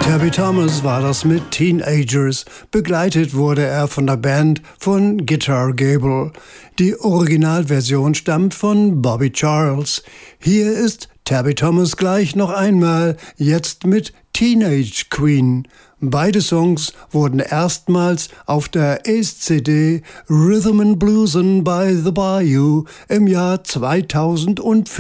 Tabby Thomas war das mit Teenagers. Begleitet wurde er von der Band von Guitar Gable. Die Originalversion stammt von Bobby Charles. Hier ist Tabby Thomas gleich noch einmal, jetzt mit Teenage Queen. Beide Songs wurden erstmals auf der Ace-CD Rhythm and Bluesin' by the Bayou im Jahr 2004